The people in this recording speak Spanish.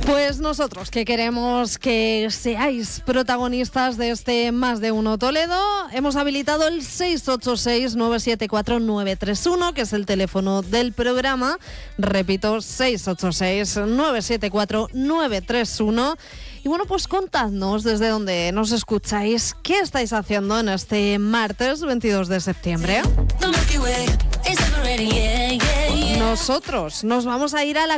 Pues nosotros que queremos que seáis protagonistas de este Más de Uno Toledo, hemos habilitado el 686-974-931, que es el teléfono del programa. Repito, 686-974-931. Y bueno, pues contadnos desde donde nos escucháis, qué estáis haciendo en este martes 22 de septiembre. Nosotros nos vamos a ir a la